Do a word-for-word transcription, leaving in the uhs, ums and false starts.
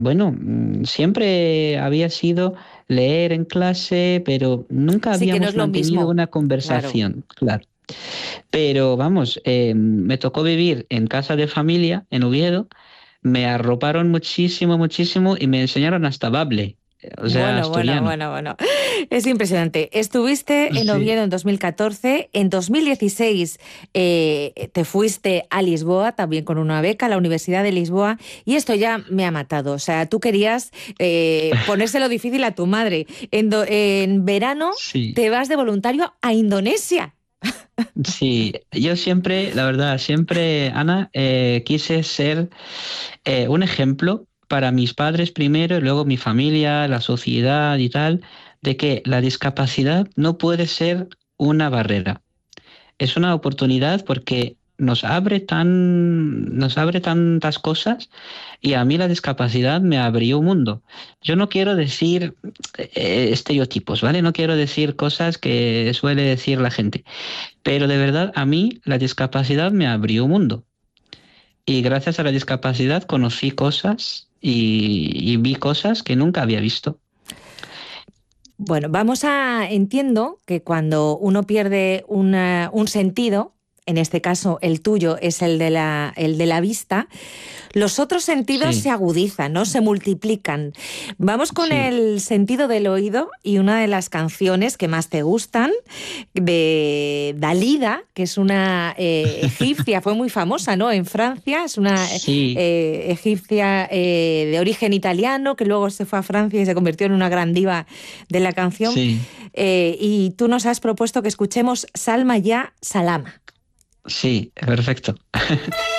Bueno, mm, siempre había sido leer en clase, pero nunca Sí, que no es habíamos lo mantenido mismo. una Claro. conversación, claro. Pero vamos, eh, me tocó vivir en casa de familia en Oviedo, me arroparon muchísimo, muchísimo y me enseñaron hasta bable, eh, o sea, Bueno, bueno, asturiano. bueno, bueno. Es impresionante. Estuviste en Sí, Oviedo en dos mil catorce, en dos mil dieciséis eh, te fuiste a Lisboa, también con una beca a la Universidad de Lisboa, y esto ya me ha matado. O sea, tú querías eh, ponérselo difícil a tu madre. En, do- en verano sí, te vas de voluntario a Indonesia. sí. Yo siempre, la verdad, siempre, Ana, eh, quise ser eh, un ejemplo para mis padres primero y luego mi familia, la sociedad y tal, de que la discapacidad no puede ser una barrera. Es una oportunidad porque nos abre tan, nos abre tantas cosas y a mí la discapacidad me abrió un mundo. Yo no quiero decir eh, estereotipos, ¿vale? No quiero decir cosas que suele decir la gente, pero de verdad a mí la discapacidad me abrió un mundo. Y gracias a la discapacidad conocí cosas y, y vi cosas que nunca había visto. Bueno, vamos a, entiendo que cuando uno pierde una- un sentido, en este caso el tuyo es el de la, el de la vista, los otros sentidos se Sí, agudizan, ¿no? Se multiplican. Vamos con sí, el sentido del oído y una de las canciones que más te gustan, de Dalida, que es una eh, egipcia, fue muy famosa, ¿no? En Francia, es una sí, eh, egipcia eh, de origen italiano, que luego se fue a Francia y se convirtió en una gran diva de la canción. sí, Eh, y tú nos has propuesto que escuchemos Salma ya Salama. sí, perfecto.